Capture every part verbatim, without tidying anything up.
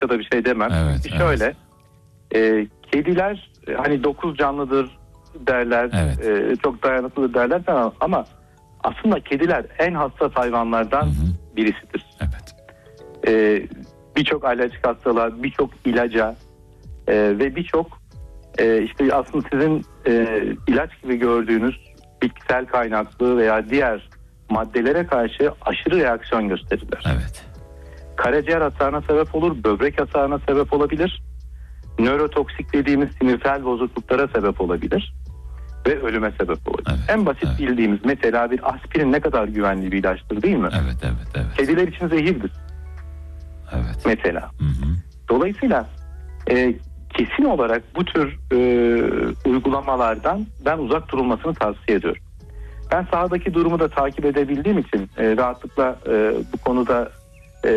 başka da bir şey demem. Evet, Şöyle evet. e, kediler hani dokuz canlıdır derler, evet. e, çok dayanıklıdır derler falan, ama aslında kediler en hassas hayvanlardan hı hı. birisidir. Evet. E, birçok alerjik hastalığa, birçok ilaca e, ve birçok e, işte aslında sizin e, ilaç gibi gördüğünüz bitkisel kaynaklı veya diğer maddelere karşı aşırı reaksiyon gösterirler. Evet. Karaciğer hasarına sebep olur, böbrek hasarına sebep olabilir, nörotoksik dediğimiz sinirsel bozukluklara sebep olabilir ve ölüme sebep olabilir. Evet, en basit evet. bildiğimiz mesela bir aspirin ne kadar güvenli bir ilaçtır, değil mi? Evet, evet, evet. Kediler için zehirdir. Evet. Mesela. Hı hı. Dolayısıyla e, kesin olarak bu tür e, uygulamalardan ben uzak durulmasını tavsiye ediyorum. Ben sahadaki durumu da takip edebildiğim için e, rahatlıkla e, bu konuda e,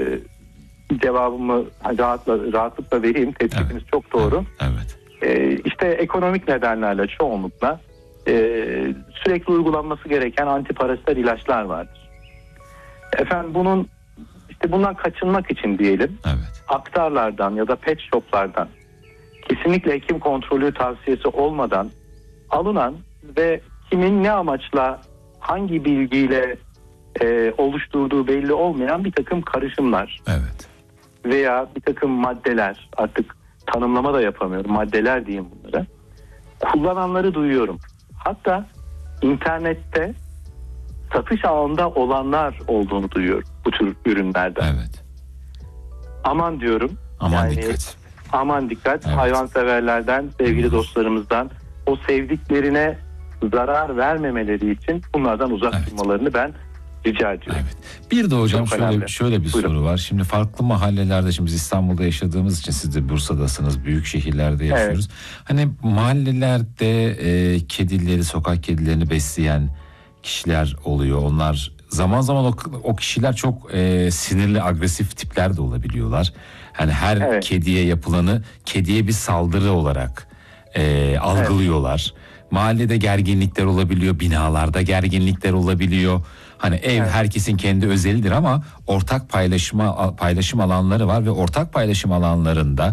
cevabımı rahatla, rahatlıkla vereyim. Tespitiniz evet. çok doğru. Evet. E, işte ekonomik nedenlerle çoğunlukla e, sürekli uygulanması gereken antiparasit ilaçlar vardır. Efendim bunun işte bundan kaçınmak için diyelim, evet. aktarlardan ya da pet shoplardan kesinlikle hekim kontrolü tavsiyesi olmadan alınan ve kimin ne amaçla hangi bilgiyle e, oluşturduğu belli olmayan bir takım karışımlar evet. veya bir takım maddeler, artık tanımlama da yapamıyorum, maddeler diyeyim bunlara, kullananları duyuyorum. Hatta internette satış ağında olanlar olduğunu duyuyorum bu tür ürünlerden. Evet. Aman diyorum. Aman yani, dikkat. Aman dikkat. Evet. Hayvanseverlerden, sevgili evet. dostlarımızdan o sevdiklerine zarar vermemeleri için bunlardan uzak evet. durmalarını ben rica ediyorum. Evet. Bir de hocam Çok şöyle önemli. şöyle bir Buyurun. soru var. Şimdi farklı mahallelerde, şimdi biz İstanbul'da yaşadığımız için, siz de Bursa'dasınız, büyük şehirlerde yaşıyoruz. Evet. Hani mahallelerde e, kedileri, sokak kedilerini besleyen kişiler oluyor. Onlar zaman zaman o, o kişiler çok e, sinirli, agresif tipler de olabiliyorlar. Hani her evet. kediye yapılanı kediye bir saldırı olarak e, algılıyorlar. Evet. Mahallede gerginlikler olabiliyor, binalarda gerginlikler olabiliyor. Hani ev evet. herkesin kendi özelidir ama ortak paylaşma paylaşım alanları var ve ortak paylaşım alanlarında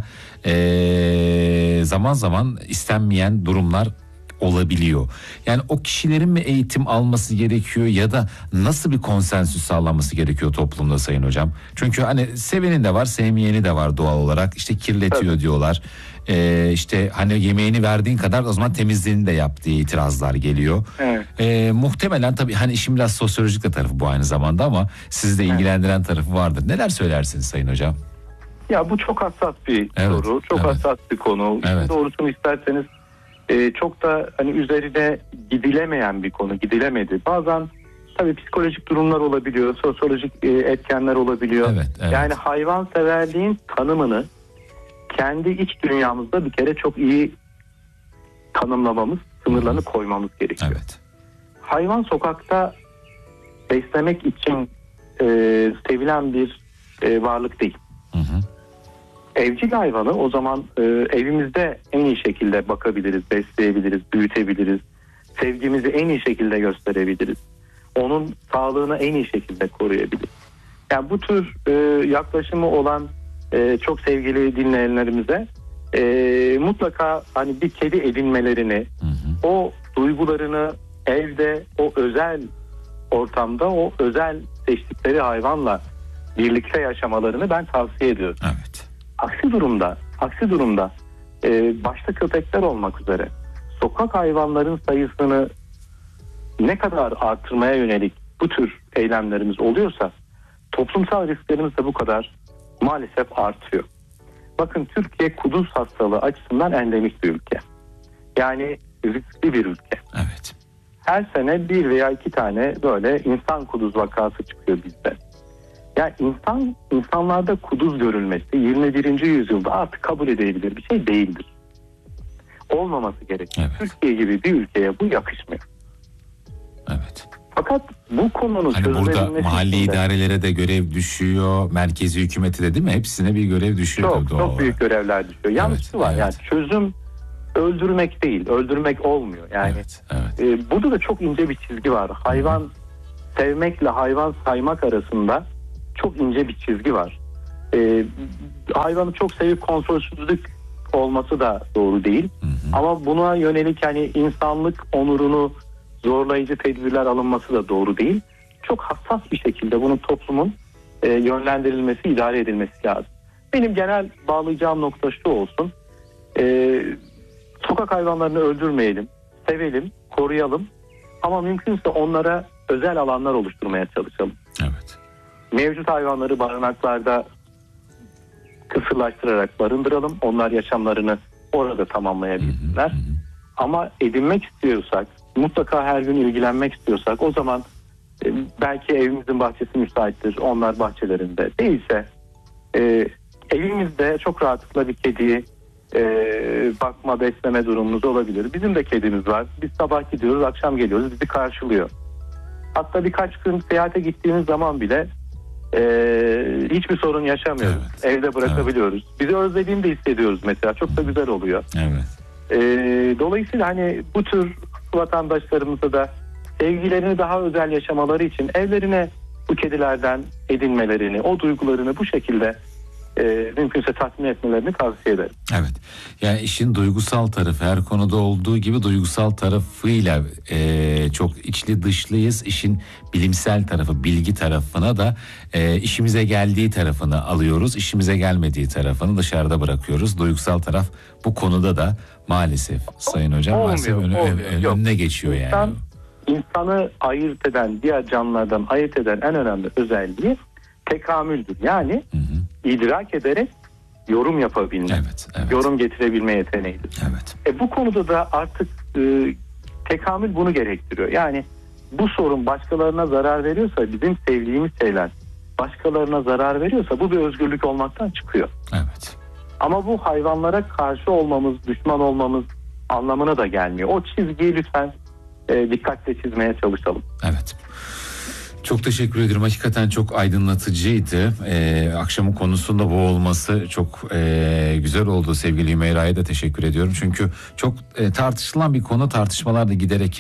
e, zaman zaman istenmeyen durumlar olabiliyor. Yani o kişilerin mi eğitim alması gerekiyor ya da nasıl bir konsensüs sağlanması gerekiyor toplumda Sayın Hocam? Çünkü hani seveni de var, sevmeyeni de var doğal olarak. İşte kirletiyor evet. diyorlar. Ee, işte hani yemeğini verdiğin kadar o zaman temizliğini de yap diye itirazlar geliyor. Evet. Ee, muhtemelen tabii hani işin biraz sosyolojik de tarafı bu aynı zamanda ama sizi de ilgilendiren evet. tarafı vardır. Neler söylersiniz Sayın Hocam? Ya bu çok hassas bir evet. soru, çok evet. hassas bir konu. Evet. İşin doğrusunu isterseniz Ee, çok da hani üzerine gidilemeyen bir konu, gidilemedi. Bazen tabii psikolojik durumlar olabiliyor, sosyolojik e, etkenler olabiliyor. Evet, evet. Yani hayvanseverliğin tanımını kendi iç dünyamızda bir kere çok iyi tanımlamamız, sınırlarını evet. koymamız gerekiyor. Evet. Hayvan sokakta beslemek için e, sevilen bir e, varlık değil. Hı hı. Evcil hayvanı o zaman e, evimizde en iyi şekilde bakabiliriz, besleyebiliriz, büyütebiliriz. Sevgimizi en iyi şekilde gösterebiliriz. Onun sağlığını en iyi şekilde koruyabiliriz. Yani bu tür e, yaklaşımı olan e, çok sevgili dinleyenlerimize e, mutlaka hani bir kedi edinmelerini, hı hı. o duygularını evde, o özel ortamda, o özel seçtikleri hayvanla birlikte yaşamalarını ben tavsiye ediyorum. Evet. Aksi durumda, aksi durumda e, başta köpekler olmak üzere sokak hayvanların sayısını ne kadar artırmaya yönelik bu tür eylemlerimiz oluyorsa toplumsal risklerimiz de bu kadar maalesef artıyor. Bakın Türkiye kuduz hastalığı açısından endemik bir ülke. Yani riskli bir ülke. Evet. Her sene bir veya iki tane böyle insan kuduz vakası çıkıyor bizde. Yani insan insanlarda kuduz görülmesi yirmi birinci yüzyılda artık kabul edilebilir bir şey değildir. Olmaması gerekiyor. Evet. Türkiye gibi bir ülkeye bu yakışmıyor. Evet. Fakat bu konunun hani burada mahalli içinde, idarelere de görev düşüyor, merkezi hükümete de, değil mi? Hepsine bir görev düşüyor. Çok çok olarak. büyük görevler düşüyor. Evet, yanlışı var. Evet. Yani çözüm öldürmek değil, öldürmek olmuyor. Yani evet, evet. E, burada da çok ince bir çizgi var. Hayvan Hı-hı. sevmekle hayvan saymak arasında çok ince bir çizgi var. e, hayvanı çok sevip kontrolsüzlük olması da doğru değil. Hı hı. Ama buna yönelik yani insanlık onurunu zorlayıcı tedbirler alınması da doğru değil. Çok hassas bir şekilde bunun toplumun e, yönlendirilmesi, idare edilmesi lazım. Benim genel bağlayacağım nokta şu olsun. E, sokak hayvanlarını öldürmeyelim, sevelim, koruyalım. Ama mümkünse onlara özel alanlar oluşturmaya çalışalım. Evet. Mevcut hayvanları barınaklarda kısırlaştırarak barındıralım. Onlar yaşamlarını orada tamamlayabilsinler. Hı hı. Ama edinmek istiyorsak, mutlaka her gün ilgilenmek istiyorsak o zaman e, belki evimizin bahçesi müsaittir. Onlar bahçelerinde. Değilse e, evimizde çok rahatlıkla bir kediyi e, bakma, besleme durumumuz olabilir. Bizim de kedimiz var. Biz sabah gidiyoruz, akşam geliyoruz. Bizi karşılıyor. Hatta birkaç gün seyahate gittiğimiz zaman bile Ee, hiçbir sorun yaşamıyoruz. Evet. Evde bırakabiliyoruz. Evet. Bizi özlediğini de hissediyoruz mesela. Çok da güzel oluyor. Evet. Ee, dolayısıyla hani bu tür vatandaşlarımıza da sevgilerini daha özel yaşamaları için evlerine bu kedilerden edinmelerini, o duygularını bu şekilde e, mümkünse tatmin etmelerini tavsiye ederim. Evet. Yani işin duygusal tarafı, her konuda olduğu gibi duygusal tarafıyla e, çok içli dışlıyız. İşin bilimsel tarafı, bilgi tarafına da e, işimize geldiği tarafını alıyoruz. İşimize gelmediği tarafını dışarıda bırakıyoruz. Duygusal taraf bu konuda da maalesef Sayın Hocam olmuyor, maalesef önü, olmuyor. ön, önüne geçiyor yani. İnsan, insanı ayırt eden, diğer canlılardan ayırt eden en önemli özelliği tekamüldür. Yani hı hı. idrak ederek yorum yapabilme, evet, evet. yorum getirebilme yeteneğidir. Evet. E bu konuda da artık e, tekamül bunu gerektiriyor. Yani bu sorun başkalarına zarar veriyorsa, bizim sevdiğimiz şeyler başkalarına zarar veriyorsa bu bir özgürlük olmaktan çıkıyor. Evet. Ama bu hayvanlara karşı olmamız, düşman olmamız anlamına da gelmiyor. O çizgiyi lütfen e, dikkatle çizmeye çalışalım. Evet. Çok teşekkür ederim. Hakikaten çok aydınlatıcıydı. Ee, akşamın konusunda bu olması çok e, güzel oldu. Sevgili Hümeyra'ya da teşekkür ediyorum. Çünkü çok e, tartışılan bir konu. Tartışmalar da giderek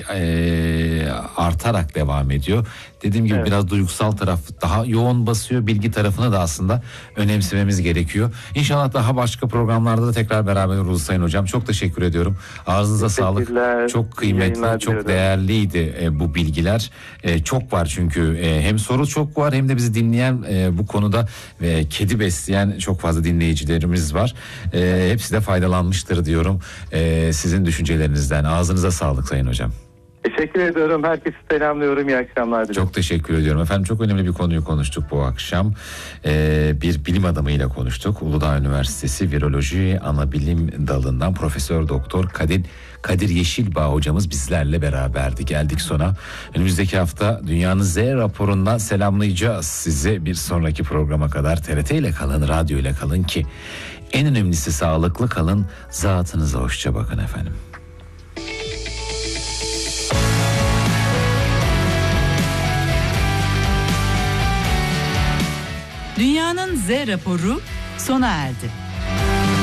e, artarak devam ediyor. Dediğim gibi evet. biraz duygusal taraf daha yoğun basıyor. Bilgi tarafını da aslında önemsememiz gerekiyor. İnşallah daha başka programlarda da tekrar beraber oluruz Sayın Hocam. Çok teşekkür ediyorum. Ağzınıza sağlık. Çok kıymetli, çok değerliydi e, bu bilgiler. E, çok var çünkü e, hem soru çok var hem de bizi dinleyen e, bu konuda ve kedi besleyen çok fazla dinleyicilerimiz var. E, hepsi de faydalanmıştır diyorum. E, sizin düşüncelerinizden. Ağzınıza sağlık Sayın Hocam. Teşekkür ediyorum. Herkese selamlıyorum. İyi akşamlar dilerim. Çok teşekkür ediyorum. Efendim çok önemli bir konuyu konuştuk bu akşam. Ee, bir bilim adamıyla konuştuk. Uludağ Üniversitesi Viroloji Anabilim Dalı'ndan Profesör Doktor Kadir Kadir Yeşilbağ hocamız bizlerle beraberdi. Geldik sona. Önümüzdeki hafta Dünyanın Z raporundan selamlayacağız sizi. Bir sonraki programa kadar T R T ile kalın, radyo ile kalın ki en önemlisi sağlıklı kalın. Zatınıza hoşça bakın efendim. Dünyanın Z raporu sona erdi.